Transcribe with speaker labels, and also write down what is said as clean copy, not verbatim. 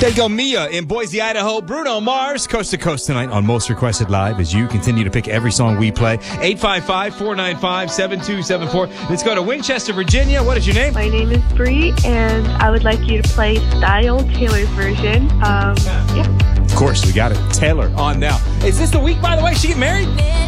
Speaker 1: There you go, Mia in Boise, Idaho. Bruno Mars, Coast to Coast tonight on Most Requested Live as you continue to pick every song we play. 855-495-7274. Let's go to Winchester, Virginia. What is your name?
Speaker 2: My name is Bree, and I would like you to play Style Taylor's version. Yeah.
Speaker 1: Of course, we got it. Taylor on now. Is this the week, by the way, she get married?